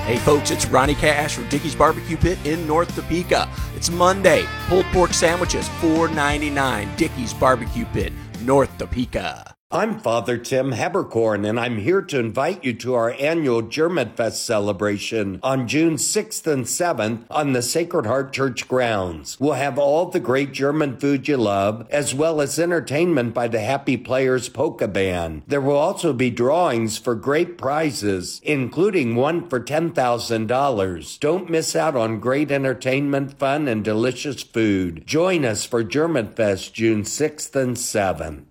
Hey folks, it's Ronnie Cash from Dickey's Barbecue Pit in North Topeka. It's Monday. Pulled pork sandwiches, $4.99. Dickey's Barbecue Pit, North Topeka. I'm Father Tim Haberkorn, and I'm here to invite you to our annual Germanfest celebration on June 6th and 7th on the Sacred Heart Church grounds. We'll have all the great German food you love, as well as entertainment by the Happy Players Polka Band. There will also be drawings for great prizes, including one for $10,000. Don't miss out on great entertainment, fun, and delicious food. Join us for Germanfest June 6th and 7th.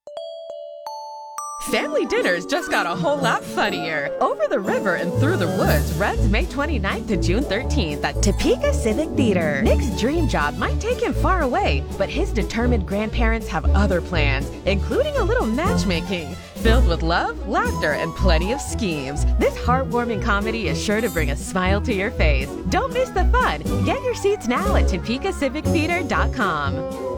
Family dinners just got a whole lot funnier. Over the river and through the woods runs May 29th to June 13th at Topeka Civic Theater. Nick's dream job might take him far away, but his determined grandparents have other plans, including a little matchmaking. Filled with love, laughter, and plenty of schemes, this heartwarming comedy is sure to bring a smile to your face. Don't miss the fun. Get your seats now at TopekaCivicTheater.com.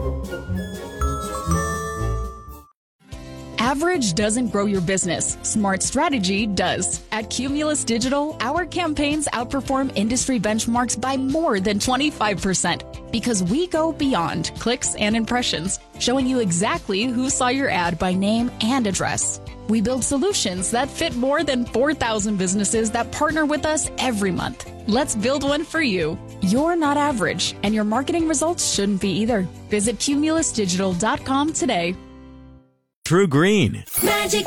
Average doesn't grow your business. Smart strategy does. At Cumulus Digital, our campaigns outperform industry benchmarks by more than 25% because we go beyond clicks and impressions, showing you exactly who saw your ad by name and address. We build solutions that fit more than 4,000 businesses that partner with us every month. Let's build one for you. You're not average, and your marketing results shouldn't be either. Visit cumulusdigital.com today. True Green. Magic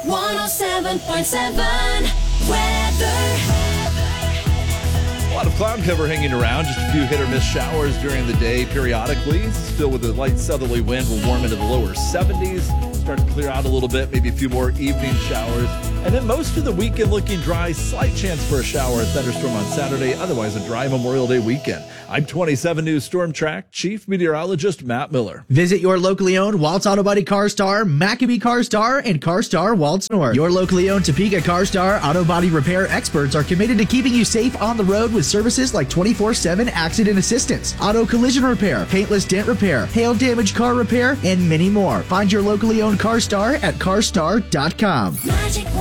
107.7 weather. A lot of cloud cover hanging around, just a few hit or miss showers during the day periodically. Still with a light southerly wind, will warm into the lower 70s. Start to clear out a little bit, maybe a few more evening showers. And then most of the weekend looking dry, slight chance for a shower or thunderstorm on Saturday, otherwise a dry Memorial Day weekend. I'm 27 News Storm Track Chief Meteorologist Matt Miller. Visit your locally owned Waltz Auto Body CarStar, Maccabee CarStar, and CarStar Waltz North. Your locally owned Topeka CarStar Auto Body Repair experts are committed to keeping you safe on the road with services like 24/7 accident assistance, auto collision repair, paintless dent repair, hail damage car repair, and many more. Find your locally owned CarStar at carstar.com.